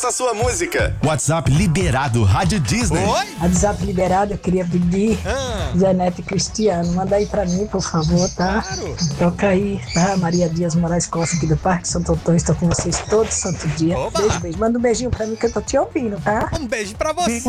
a sua música. WhatsApp liberado, Rádio Disney. Oi? WhatsApp liberado, eu queria pedir Zé Neto e Cristiano, manda aí pra mim, por favor, tá? Claro. Toca aí, tá? Maria Dias Moraes Costa aqui do Parque Santo Antônio, estou com vocês todo santo dia. Oba. Beijo, beijo. Manda um beijinho pra mim que eu tô te ouvindo, tá? Um beijo pra você.